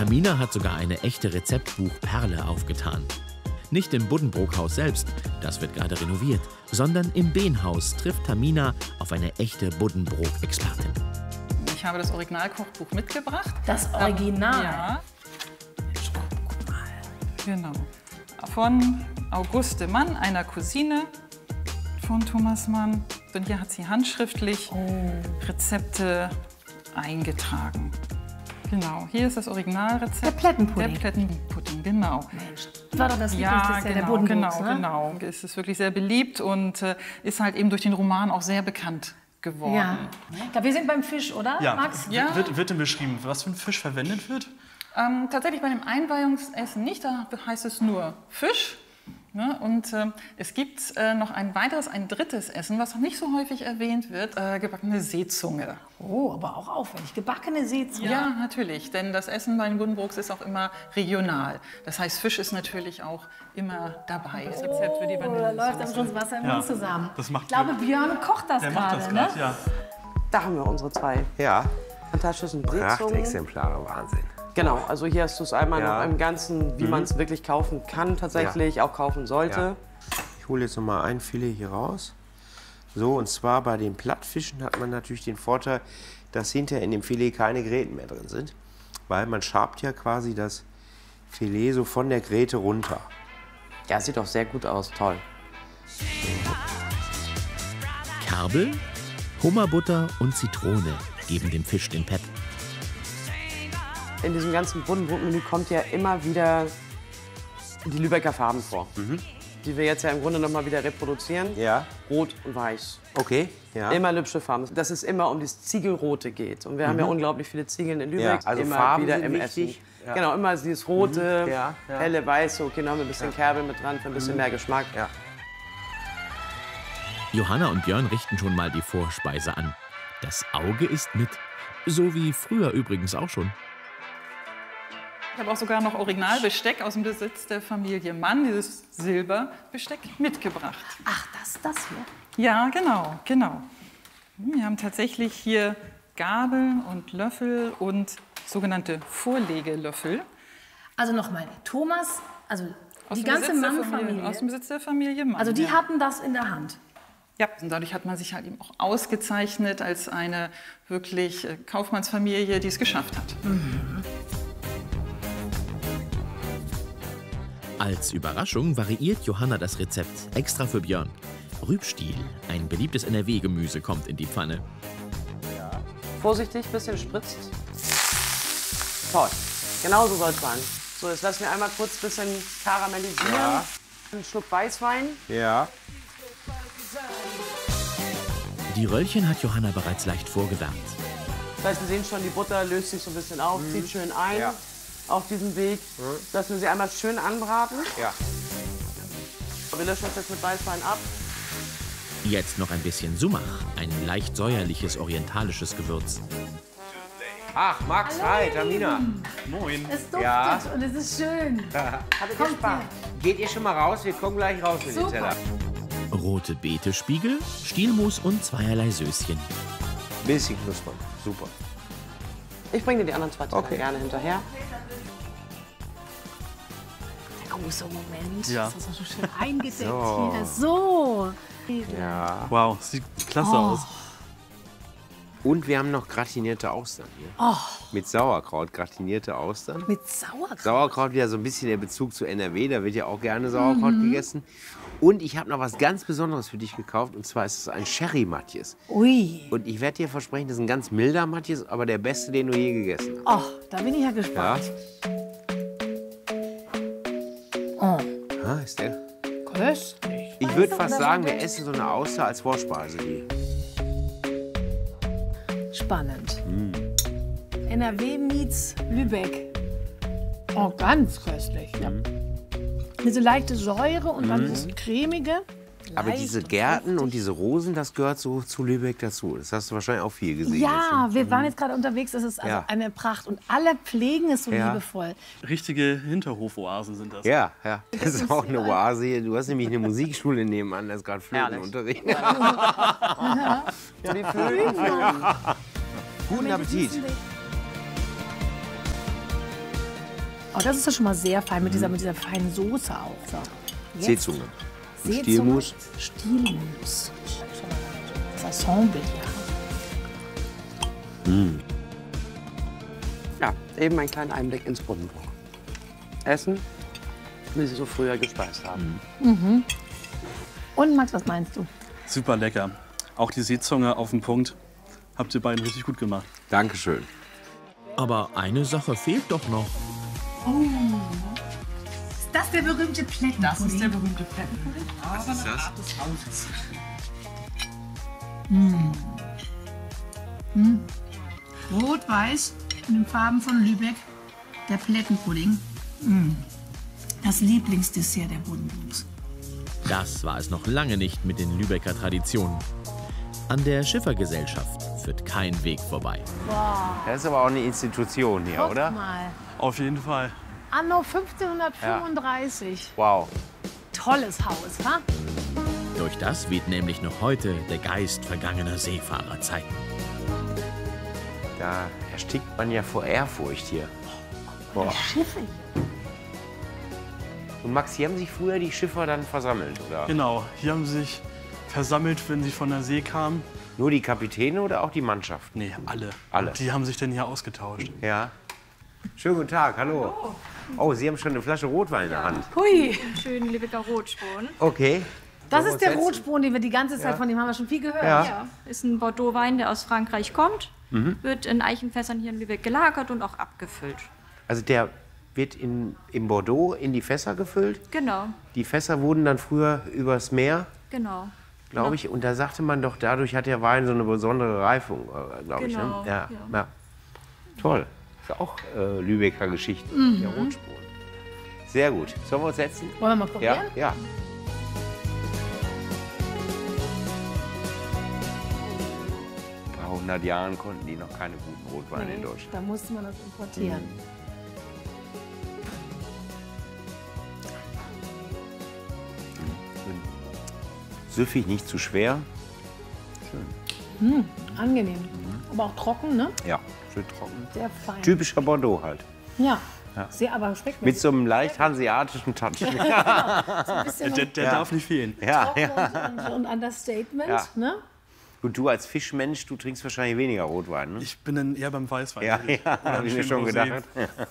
Tamina hat sogar eine echte Rezeptbuchperle aufgetan. Nicht im Buddenbrookhaus selbst, das wird gerade renoviert, sondern im Behnhaus trifft Tamina auf eine echte Buddenbrook-Expertin. Ich habe das Originalkochbuch mitgebracht. Das Original? Ja. Guck mal. Genau. Von Auguste Mann, einer Cousine von Thomas Mann. Und hier hat sie handschriftlich Rezepte eingetragen. Genau, hier ist das Originalrezept. Der Plättenpudding. Der Plättenpudding, genau. Mensch, das war doch das Ja, Lieblingsdessert der Buddenbrooks, ne? genau. Es ist wirklich sehr beliebt und ist halt eben durch den Roman auch sehr bekannt geworden. Ja. Wir sind beim Fisch, oder, Ja, Max? Ja. Wird denn beschrieben, was für ein Fisch verwendet wird? Tatsächlich bei dem Einweihungsessen nicht, da heißt es nur Fisch. Ne? Und es gibt noch ein drittes Essen, was noch nicht so häufig erwähnt wird, gebackene Seezunge. Oh, aber auch aufwendig. Gebackene Seezunge. Ja, natürlich, denn das Essen bei den Buddenbrooks ist auch immer regional. Das heißt, Fisch ist natürlich auch immer dabei. Das Rezept für die Da läuft einem schon das Wasser im Mund zusammen. Das macht Ich glaube, Björn kocht das Der macht das gerade, ne? gerade, ja. Da haben wir unsere zwei Ja, fantastischen Seezungen. Prachtexemplare, Wahnsinn. Genau, also hier hast du es einmal Ja. noch im Ganzen, wie man es wirklich kaufen kann, tatsächlich auch kaufen sollte. Ja. Ich hole jetzt noch mal ein Filet hier raus. So, und zwar bei den Plattfischen hat man natürlich den Vorteil, dass hinterher in dem Filet keine Gräten mehr drin sind. Weil man schabt ja quasi das Filet so von der Gräte runter. Ja, sieht auch sehr gut aus, toll. Kerbel, Hummerbutter und Zitrone geben dem Fisch den Pep. In diesem ganzen Buddenbrook-Menü kommt ja immer wieder die Lübecker Farben vor. Die wir jetzt ja im Grunde noch mal wieder reproduzieren. Ja. Rot und weiß. Okay, ja. Immer lübsche Farben. Dass es immer um das Ziegelrote geht. Und wir haben ja unglaublich viele Ziegeln in Lübeck. Ja, also immer Farben wieder sind im wichtig. Essen. Ja. Genau, immer dieses rote, Ja, ja. helle Weiße. Okay, noch haben wir ein bisschen Kerbel mit dran für ein bisschen mehr Geschmack. Ja. Johanna und Björn richten schon mal die Vorspeise an. Das Auge ist mit. So wie früher übrigens auch schon. Ich habe auch sogar noch Originalbesteck aus dem Besitz der Familie Mann, dieses Silberbesteck, mitgebracht. Ach, das hier? Ja, genau, genau. Wir haben tatsächlich hier Gabeln und Löffel und sogenannte Vorlegelöffel. Also nochmal, Thomas, also Aus die dem ganze Besitz der Mann-Familie. Aus dem Besitz der Familie Mann. Also die ja. hatten das in der Hand. Ja, und dadurch hat man sich halt eben auch ausgezeichnet als eine wirklich Kaufmannsfamilie, die es geschafft hat. Als Überraschung variiert Johanna das Rezept extra für Björn. Rübstiel, ein beliebtes NRW-Gemüse, kommt in die Pfanne. Vorsichtig, bisschen spritzt. Toll. Genau so soll es sein. So, jetzt lassen wir einmal kurz ein bisschen karamellisieren. Ja. Einen Schluck Weißwein. Ja. Die Röllchen hat Johanna bereits leicht vorgewärmt. Das heißt, wir sehen schon, die Butter löst sich so ein bisschen auf, zieht schön ein Ja. auf diesem Weg. Lassen wir sie einmal schön anbraten. Ja. Wir löschen das jetzt mit Weißwein ab. Jetzt noch ein bisschen Sumach, ein leicht säuerliches orientalisches Gewürz. Ach, Max, hi, Tamina. Moin. Es duftet Ja. und es ist schön. Hattet Kommt ihr Spaß? Geht ihr schon mal raus? Wir kommen gleich raus mit dem Super. Teller. Rote Betespiegel, Stielmus und zweierlei Söschen. Bisschen knuspern. Super. Ich bringe dir die anderen zwei Teller Okay. gerne hinterher. Der große Moment. Ja. Das ist auch so schön eingedeckt So. hier. So. Ja. Wow, sieht klasse aus. Und wir haben noch gratinierte Austern hier. Mit Sauerkraut gratinierte Austern. Mit Sauerkraut. Sauerkraut wieder so ein bisschen der Bezug zu NRW. Da wird ja auch gerne Sauerkraut gegessen. Und ich habe noch was ganz Besonderes für dich gekauft. Und zwar ist es ein Sherry-Matjes. Ui. Und ich werde dir versprechen, das ist ein ganz milder Matjes, aber der beste, den du je gegessen hast. Oh, da bin ich ja Ja? gespannt. Ah, ist der? Köstlich. Ich würde fast sagen, wir essen so eine Auster als Vorspeise. Die. Spannend. NRW meets Lübeck. Oh, ganz köstlich. Ja. Diese leichte Säure und dann das cremige. Aber diese Gärten und diese Rosen, das gehört so zu Lübeck dazu. Das hast du wahrscheinlich auch viel gesehen. Ja, wir waren jetzt gerade unterwegs. Das ist also Ja. eine Pracht. Und alle pflegen es so Ja. liebevoll. Richtige Hinterhofoasen sind das. Ja, ja. Das ist auch eine Oase hier. Du hast nämlich eine Musikschule nebenan, da ist gerade Flötenunterricht. Ja, die Flöten. Guten Appetit. Oh, das ist ja schon mal sehr fein mit dieser feinen Soße auch. So. Jetzt Seezunge. Seezunge. Stielmus. Stielmus. Das Ensemble hier. Ja, eben einen kleinen Einblick ins Buddenbrook. Essen, wie sie so früher gespeist haben. Und Max, was meinst du? Super lecker. Auch die Seezunge auf den Punkt. Habt ihr beiden richtig gut gemacht. Dankeschön. Aber eine Sache fehlt doch noch. Ist das der berühmte Plättenpudding? Das ist der berühmte Plättenpudding. Was ist das? Rot-Weiß in den Farben von Lübeck. Der Plättenpudding. Das Lieblingsdessert der Buddenbrooks. Das war es noch lange nicht mit den Lübecker Traditionen. An der Schiffergesellschaft führt kein Weg vorbei. Das ist aber auch eine Institution hier, Guck oder? mal. Auf jeden Fall. Anno 1535. Wow. Tolles Haus, ha? Durch das weht nämlich noch heute der Geist vergangener Seefahrerzeiten. Da erstickt man ja vor Ehrfurcht hier. Boah. Schiffe. Und Max, hier haben sich früher die Schiffer dann versammelt, oder? Genau. Hier haben sie sich versammelt, wenn sie von der See kamen. Nur die Kapitäne oder auch die Mannschaft? Nee, alle. Alle. Die haben sich dann hier ausgetauscht. Ja. Schönen guten Tag, hallo. Oh, Sie haben schon eine Flasche Rotwein in der Hand. Hui, Schönen Lübecker Rotspon. Okay. das Sollen wir ist der uns setzen? Rotspon, den wir die ganze Zeit, von dem haben wir schon viel gehört. Ja. Ja, ist ein Bordeaux-Wein, der aus Frankreich kommt. Wird in Eichenfässern hier in Lübeck gelagert und auch abgefüllt. Also der wird in Bordeaux in die Fässer gefüllt. Genau, Die Fässer wurden dann früher übers Meer, genau. glaube ich. Und da sagte man doch, dadurch hat der Wein so eine besondere Reifung, glaube ich. Genau, Ne? Ja, ja. ja. Toll. Ist auch Lübecker Geschichte, der Rotspon. Sehr gut. Sollen wir uns setzen? Wollen wir mal probieren? Ja, ja. Vor 100 Jahren konnten die noch keine guten Rotweine in Deutschland. Da musste man das importieren. Süffig, nicht zu schwer. Angenehm. Aber auch trocken, ne? Ja, schön trocken. Sehr fein. Typischer Bordeaux halt. Ja. Sehr, aber schmeckt mir. Mit so einem leicht hanseatischen Touch. So ein bisschen Der darf nicht fehlen. Ja, ja. trocken und Understatement, Ja. ne? Und du als Fischmensch, du trinkst wahrscheinlich weniger Rotwein, ne? Ich bin dann eher beim Weißwein. Ja, Oder ja, einem habe ich mir schönen schon Rosé. gedacht.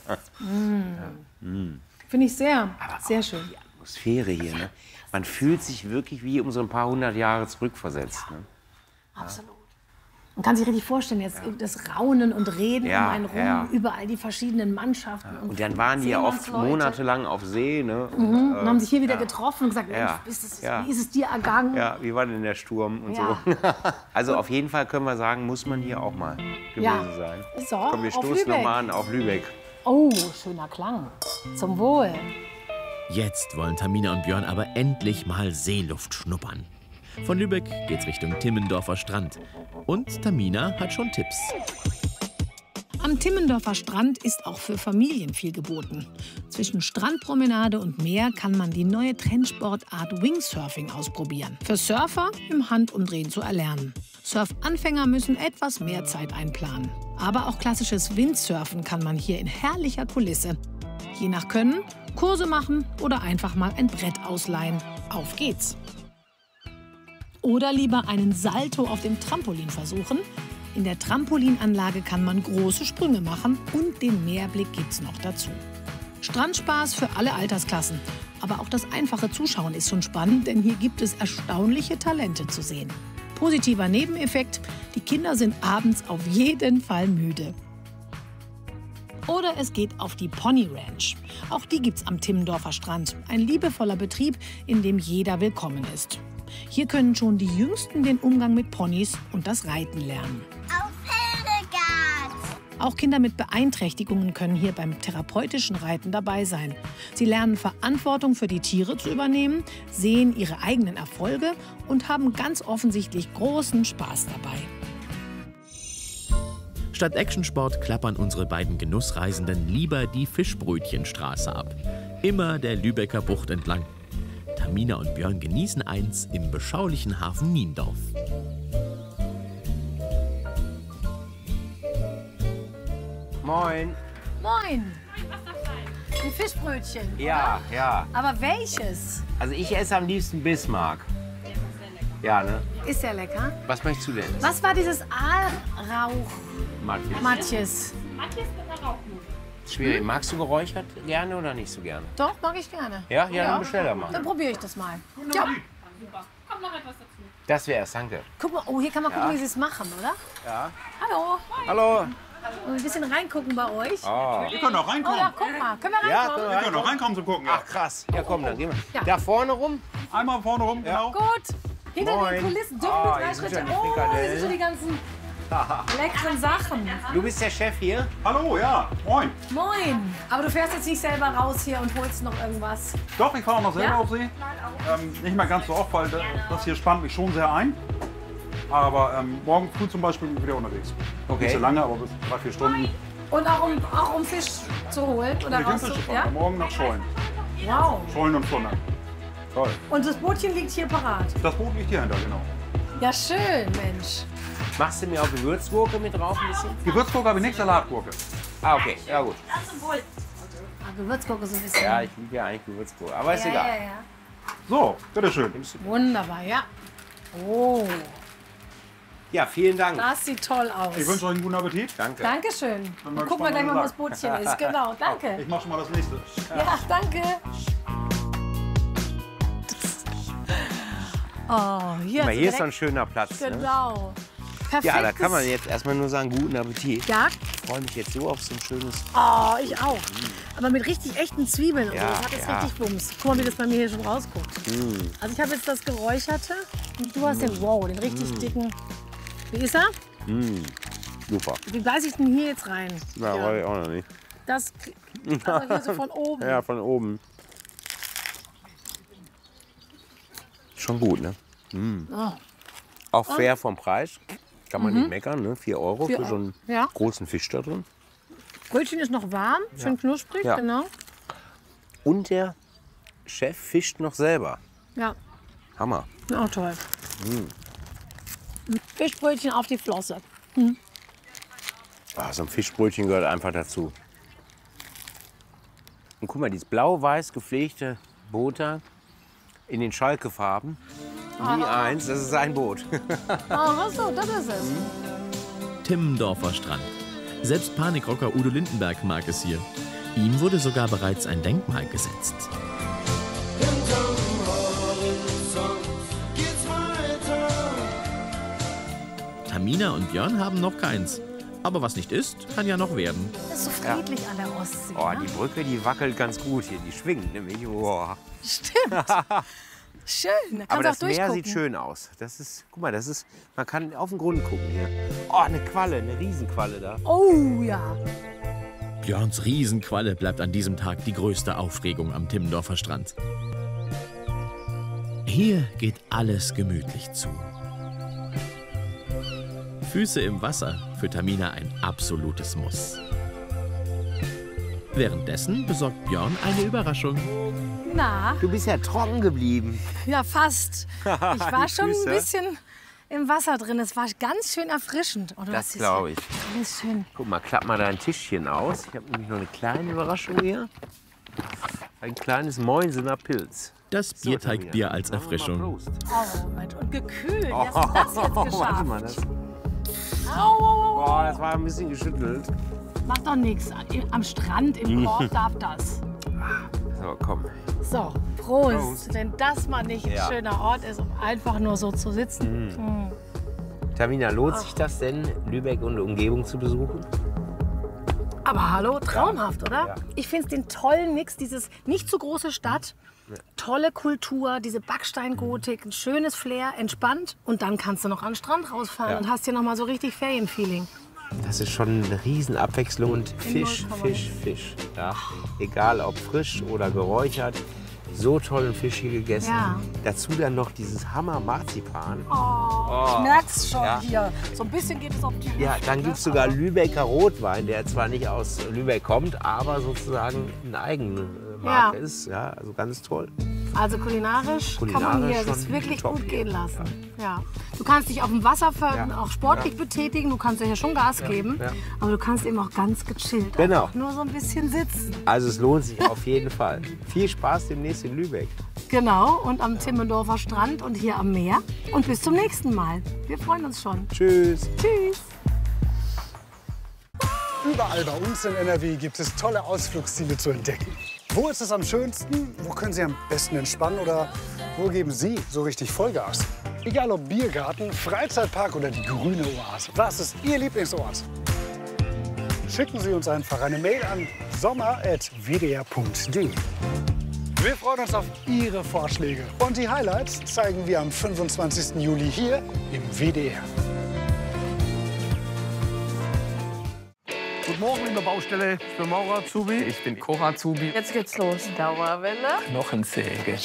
Finde ich sehr schön. Die Atmosphäre hier, ne? Man fühlt sich wirklich wie um so ein paar hundert Jahre zurückversetzt. Ne? Absolut. Man kann sich richtig vorstellen, jetzt das Raunen und Reden Ja, um einen rum, ja. überall die verschiedenen Mannschaften. Und dann waren die ja oft Seemannsleute. monatelang auf See, ne? Und haben sich hier wieder getroffen und gesagt, Ja. Mensch, Ja. wie ist es dir ergangen? Ja, wie war denn der Sturm und Ja. so. Also auf jeden Fall können wir sagen, muss man hier auch mal gewesen sein. So, Komm, wir auf stoßen Lübeck. nochmal an auf Lübeck. Oh, schöner Klang. Zum Wohl. Jetzt wollen Tamina und Björn aber endlich mal Seeluft schnuppern. Von Lübeck geht's Richtung Timmendorfer Strand. Und Tamina hat schon Tipps. Am Timmendorfer Strand ist auch für Familien viel geboten. Zwischen Strandpromenade und Meer kann man die neue Trendsportart Wingsurfing ausprobieren. Für Surfer im Handumdrehen zu erlernen. Surfanfänger müssen etwas mehr Zeit einplanen. Aber auch klassisches Windsurfen kann man hier in herrlicher Kulisse. Je nach Können Kurse machen oder einfach mal ein Brett ausleihen. Auf geht's! Oder lieber einen Salto auf dem Trampolin versuchen. In der Trampolinanlage kann man große Sprünge machen und den Meerblick gibt's noch dazu. Strandspaß für alle Altersklassen. Aber auch das einfache Zuschauen ist schon spannend, denn hier gibt es erstaunliche Talente zu sehen. Positiver Nebeneffekt, die Kinder sind abends auf jeden Fall müde. Oder es geht auf die Pony Ranch. Auch die gibt's am Timmendorfer Strand. Ein liebevoller Betrieb, in dem jeder willkommen ist. Hier können schon die Jüngsten den Umgang mit Ponys und das Reiten lernen. Auf Hildegard! Auch Kinder mit Beeinträchtigungen können hier beim therapeutischen Reiten dabei sein. Sie lernen Verantwortung für die Tiere zu übernehmen, sehen ihre eigenen Erfolge und haben ganz offensichtlich großen Spaß dabei. Statt Actionsport klappern unsere beiden Genussreisenden lieber die Fischbrötchenstraße ab. Immer der Lübecker Bucht entlang. Tamina und Björn genießen eins im beschaulichen Hafen Niendorf. Moin. Moin! Ein Fischbrötchen. Ja, ja. Aber welches? Also ich esse am liebsten Bismarck. Ja, ne? Ist ja lecker. Was möchtest du denn? Was war dieses Aalrauch, Matjes. Matjes? Schwierig. Magst du geräuchert gerne oder nicht so gerne? Doch, mag ich gerne. Ja, ja, dann bestell doch mal. Dann probiere ich das mal. Ja. Das wär's, danke. Guck mal, oh, hier kann man gucken, wie sie es machen, oder? Ja. Hallo. Hallo. Und ein bisschen reingucken bei euch. Oh. Wir können auch Oh reinkommen. ja, guck mal. Können wir Ja, reinkommen? Wir können auch reinkommen zum Gucken. Ja. Ach krass. Ja komm, dann gehen wir. Ja. Da vorne rum. Einmal vorne rum, genau. Gut. Hinter Moin. den Kulissen dürfen Ah, wir hier 3 sind Schritte. schon die Oh, hier Frikadellen. sind schon die ganzen leckeren Sachen. Du bist der Chef hier? Hallo, ja. Moin. Moin. Aber du fährst jetzt nicht selber raus hier und holst noch irgendwas. Doch, ich fahre auch noch selber Ja? auf See. Nicht mehr ganz so oft, weil das hier spannt mich schon sehr ein. Aber morgen früh zum Beispiel bin ich wieder unterwegs. Okay. Nicht so lange, aber bis 3-4 Stunden. Und auch um Fisch zu holen oder Ich bin raus Fisch ja? Morgen nach Schollen. Wow. Schollen und Funder. Toll. Und das Bootchen liegt hier parat. Das Boot liegt hier hinter, genau. Ja, schön, Mensch. Machst du mir auch Gewürzgurke mit drauf ein bisschen? Gewürzgurke habe ich nicht, Salatgurke. Ah, okay. Ja gut. Ah, Gewürzgurke so ein bisschen. Ja, ich liebe ja eigentlich Gewürzgurke. Aber ist egal. Ja. So, bitteschön. Wunderbar, ja. Oh, Ja, vielen Dank. das sieht toll aus. Ich wünsche euch einen guten Appetit. Danke. Dankeschön. Bin mal Gucken wir gleich gespannt, mal, was wo das Bootchen ist. Genau, danke. Ich mache schon mal das nächste. Ja, danke. Oh, hier, Guck mal, hier ist direkt- so ein schöner Platz. Ne? Genau. Perfekt. Ja, da kann man jetzt erstmal nur sagen, guten Appetit. Ja, Ich freue mich jetzt so auf so ein schönes... oh, ich auch. Aber mit richtig echten Zwiebeln und Ja, so. Das hat jetzt ja. richtig Bums. Guck mal, wie das bei mir hier schon rausguckt. Also ich habe jetzt das Geräucherte und du hast den, wow, den richtig dicken. Wie ist er? Super. Wie beiß ich denn hier jetzt rein? Na, Ja. weiß ich auch noch nicht. Das also hier so von oben. Ja, von oben. Schon gut, ne? Oh. Auch fair vom Preis. Kann man nicht meckern, ne? 4 Euro 4 für so einen Ja. großen Fisch da drin. Brötchen ist noch warm, schön knusprig, Ja. genau. Und der Chef fischt noch selber. Ja, Hammer. auch toll. Fischbrötchen auf die Flosse. Ah, so ein Fischbrötchen gehört einfach dazu. Und guck mal, dieses blau-weiß gepflegte Boot da in den Schalke-Farben. Nie eins, das ist sein Boot. Ach so, das ist es. Timmendorfer Strand. Selbst Panikrocker Udo Lindenberg mag es hier. Ihm wurde sogar bereits ein Denkmal gesetzt. Tamina und Björn haben noch keins. Aber was nicht ist, kann ja noch werden. Das ist so friedlich an der Ostsee. Oh, ne? die Brücke, die wackelt ganz gut hier. Die schwingt nämlich. Boah. Stimmt. Schön, da kannst Aber du auch das Meer durchgucken. sieht schön aus. Das ist, guck mal, das ist, man kann auf den Grund gucken hier. Oh, eine Qualle, eine Riesenqualle da. Oh ja. Björns Riesenqualle bleibt an diesem Tag die größte Aufregung am Timmendorfer Strand. Hier geht alles gemütlich zu. Füße im Wasser für Tamina ein absolutes Muss. Währenddessen besorgt Björn eine Überraschung. Na, Du bist ja trocken geblieben. ja fast. Ich war Die schon ein Füße. bisschen im Wasser drin. Es war ganz schön erfrischend. Oh, du Das hast glaube ich. Alles schön. Guck mal, klapp mal dein Tischchen aus. Ich habe nämlich noch eine kleine Überraschung hier. Ein kleines Mäusener Pilz. Das So, Bierteigbier Tamina, als machen wir mal Erfrischung. Prost. Oh, Mensch. Und gekühlt. Wie hast du das jetzt geschafft? Warte mal, das, Au, au, au. boah, das war ein bisschen geschüttelt. Macht doch nichts. Am Strand, im Korb darf das. So, komm. So, Prost. Prost. Wenn das mal nicht ein Ja. schöner Ort ist, um einfach nur so zu sitzen. Tamina, lohnt sich das denn, Lübeck und Umgebung zu besuchen? Aber hallo, traumhaft, oder? Ja. Ich finde den tollen Mix, dieses nicht zu große Stadt, tolle Kultur, diese Backsteingotik, ein schönes Flair, entspannt. Und dann kannst du noch an den Strand rausfahren Ja. und hast hier noch mal so richtig Ferienfeeling. Das ist schon eine Riesenabwechslung und Fisch, 0,0. Fisch, Fisch. Ja. Egal ob frisch oder geräuchert, so tollen Fisch hier gegessen. Ja. Dazu dann noch dieses Hammer-Marzipan. Ich merk's schon ja. hier. So ein bisschen geht es auf die Ja, Luft, dann ne? gibt es sogar Lübecker Rotwein, der zwar nicht aus Lübeck kommt, aber sozusagen eine eigene Marke Ja. ist. Ja, also ganz toll. Also kulinarisch kann man hier das wirklich gut gehen lassen. Ja. Du kannst dich auf dem Wasser auch sportlich betätigen, du kannst ja schon Gas geben, aber du kannst eben auch ganz gechillt einfach nur so ein bisschen sitzen. Also es lohnt sich auf jeden Fall. Viel Spaß demnächst in Lübeck. Genau, und am Timmendorfer Strand und hier am Meer. Und bis zum nächsten Mal. Wir freuen uns schon. Tschüss. Tschüss. Überall bei uns in NRW gibt es tolle Ausflugsziele zu entdecken. Wo ist es am schönsten? Wo können Sie am besten entspannen? Oder wo geben Sie so richtig Vollgas? Egal ob Biergarten, Freizeitpark oder die grüne Oase. Was ist Ihr Lieblingsort? Schicken Sie uns einfach eine Mail an sommer@wdr.de. Wir freuen uns auf Ihre Vorschläge. Und die Highlights zeigen wir am 25. Juli hier im WDR. Guten Morgen, liebe Baustelle. Ich bin Maurer Azubi. Ich bin Koch Azubi. Jetzt geht's los. Dauerwelle. Knochensäge.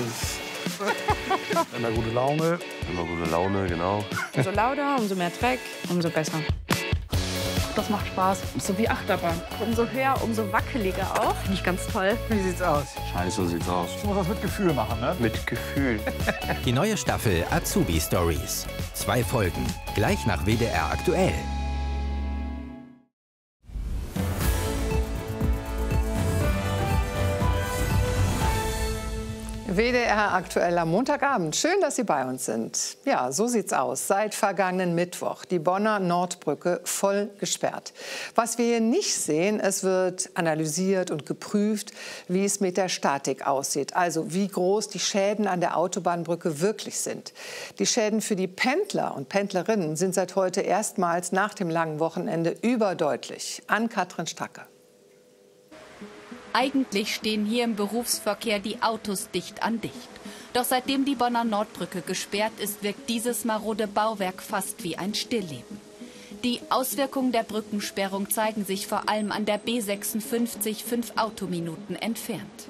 Immer gute Laune. Immer gute Laune, genau. Umso lauter, umso mehr Dreck, umso besser. Das macht Spaß. So wie Achterbahn. Umso höher, umso wackeliger auch. Finde ich ganz toll. Wie sieht's aus? Scheiße sieht's aus. Ich muss das mit Gefühl machen, ne? Mit Gefühl. Die neue Staffel Azubi Stories. 2 Folgen. Gleich nach WDR aktuell. WDR aktuell am Montagabend. Schön, dass Sie bei uns sind. Ja, so sieht's aus. Seit vergangenen Mittwoch die Bonner Nordbrücke voll gesperrt. Was wir hier nicht sehen, es wird analysiert und geprüft, wie es mit der Statik aussieht. Also wie groß die Schäden an der Autobahnbrücke wirklich sind. Die Schäden für die Pendler und Pendlerinnen sind seit heute erstmals nach dem langen Wochenende überdeutlich. Ann-Kathrin Stracke. Eigentlich stehen hier im Berufsverkehr die Autos dicht an dicht. Doch seitdem die Bonner Nordbrücke gesperrt ist, wirkt dieses marode Bauwerk fast wie ein Stillleben. Die Auswirkungen der Brückensperrung zeigen sich vor allem an der B56, 5 Autominuten entfernt.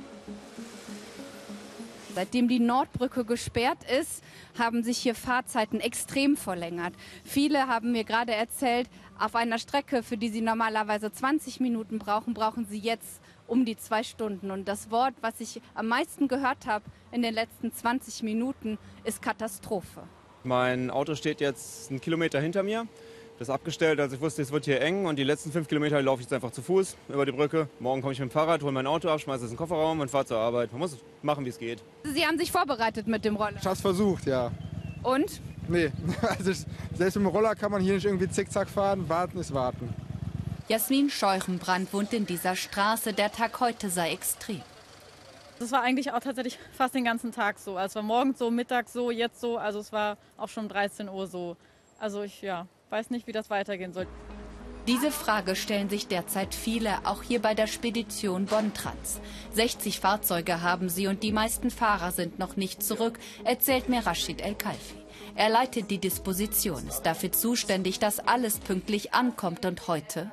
Seitdem die Nordbrücke gesperrt ist, haben sich hier Fahrzeiten extrem verlängert. Viele haben mir gerade erzählt, auf einer Strecke, für die sie normalerweise 20 Minuten brauchen, brauchen sie jetzt um die 2 Stunden. Und das Wort, was ich am meisten gehört habe in den letzten 20 Minuten, ist Katastrophe. Mein Auto steht jetzt 1 Kilometer hinter mir. Das ist abgestellt, also ich wusste, es wird hier eng. Und die letzten 5 Kilometer laufe ich jetzt einfach zu Fuß über die Brücke. Morgen komme ich mit dem Fahrrad, hole mein Auto ab, schmeiße es in den Kofferraum und fahre zur Arbeit. Man muss machen, wie es geht. Sie haben sich vorbereitet mit dem Roller? Ich habe es versucht, ja. Und? Nee, also selbst mit dem Roller kann man hier nicht irgendwie zickzack fahren. Warten ist warten. Jasmin Scheuchenbrand wohnt in dieser Straße. Der Tag heute sei extrem. Das war eigentlich auch tatsächlich fast den ganzen Tag so. Also es war morgens so, mittags so, jetzt so. Also es war auch schon 13 Uhr so. Also ich weiß nicht, wie das weitergehen soll. Diese Frage stellen sich derzeit viele, auch hier bei der Spedition Bontrans. 60 Fahrzeuge haben sie und die meisten Fahrer sind noch nicht zurück, erzählt mir Rashid El-Kalfi. Er leitet die Disposition, ist dafür zuständig, dass alles pünktlich ankommt und heute...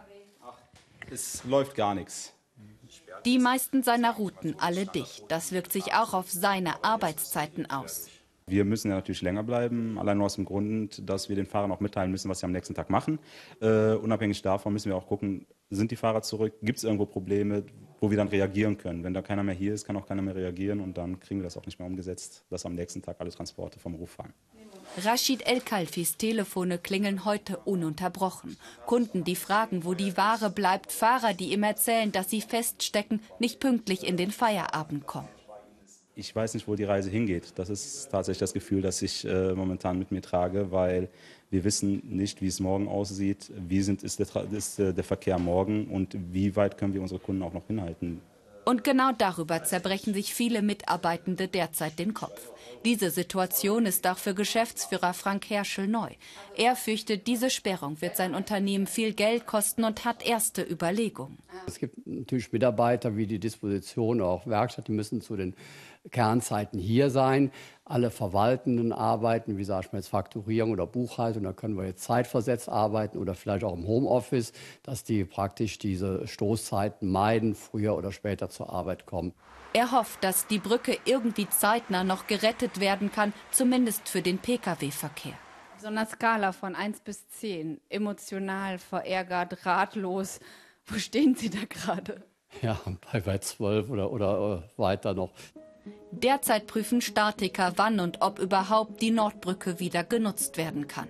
Es läuft gar nichts. Die meisten seiner Routen alle dicht. Das wirkt sich auch auf seine Arbeitszeiten aus. Wir müssen ja natürlich länger bleiben, allein nur aus dem Grund, dass wir den Fahrern auch mitteilen müssen, was sie am nächsten Tag machen. Unabhängig davon müssen wir auch gucken, sind die Fahrer zurück, gibt es irgendwo Probleme, wo wir dann reagieren können. Wenn da keiner mehr hier ist, kann auch keiner mehr reagieren und dann kriegen wir das auch nicht mehr umgesetzt, dass am nächsten Tag alle Transporte vom Ruf fallen. Rashid El-Kalfis Telefone klingeln heute ununterbrochen. Kunden, die fragen, wo die Ware bleibt, Fahrer, die ihm erzählen, dass sie feststecken, nicht pünktlich in den Feierabend kommen. Ich weiß nicht, wo die Reise hingeht. Das ist tatsächlich das Gefühl, das ich momentan mit mir trage, weil wir wissen nicht, wie es morgen aussieht, ist der Verkehr morgen und wie weit können wir unsere Kunden auch noch hinhalten. Und genau darüber zerbrechen sich viele Mitarbeitende derzeit den Kopf. Diese Situation ist auch für Geschäftsführer Frank Herschel neu. Er fürchtet, diese Sperrung wird sein Unternehmen viel Geld kosten und hat erste Überlegungen. Es gibt natürlich Mitarbeiter wie die Disposition, auch Werkstatt, die müssen zu den Kernzeiten hier sein. Alle verwaltenden Arbeiten, wie sage ich mal jetzt Fakturierung oder Buchhaltung, da können wir jetzt zeitversetzt arbeiten oder vielleicht auch im Homeoffice, dass die praktisch diese Stoßzeiten meiden, früher oder später zur Arbeit kommen. Er hofft, dass die Brücke irgendwie zeitnah noch gerettet werden kann, zumindest für den Pkw-Verkehr. So einer Skala von 1 bis 10, emotional, verärgert, ratlos, wo stehen Sie da gerade? Ja, bei 12 oder weiter noch. Derzeit prüfen Statiker, wann und ob überhaupt die Nordbrücke wieder genutzt werden kann.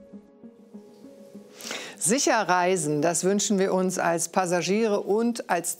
Sicher reisen, das wünschen wir uns als Passagiere und als